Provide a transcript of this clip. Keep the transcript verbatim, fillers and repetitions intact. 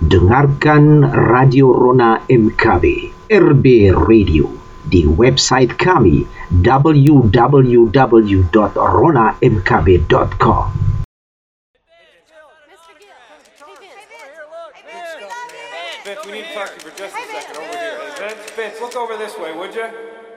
Dengarkan Radio Rona M K B, R B Radio, di website kami w w w dot rona m k b dot com. Vince, we need to talk to you for just a second over here. Hey, Vince, Vince, look over this way, would you?